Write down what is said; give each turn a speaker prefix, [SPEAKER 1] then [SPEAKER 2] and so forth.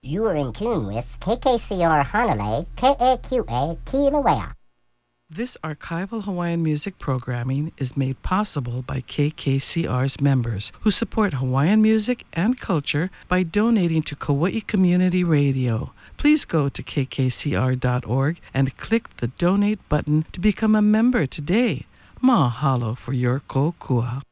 [SPEAKER 1] You are in tune with KKCR Hanalei, KAQA Kilauea.
[SPEAKER 2] This archival Hawaiian music programming is made possible by KKCR's members who support Hawaiian music and culture by donating to Kauai Community Radio. Please go to kkcr.org and click the donate button to become a member today. Mahalo for your kokua.